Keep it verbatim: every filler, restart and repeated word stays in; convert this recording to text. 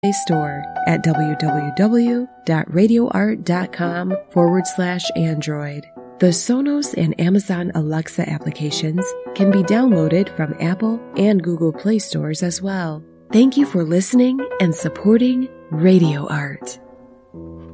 store at www.radioart.com forward slash Android. The Sonos and Amazon Alexa applications can be downloaded from Apple and Google Play stores as well. Thank you for listening and supporting Radio Art.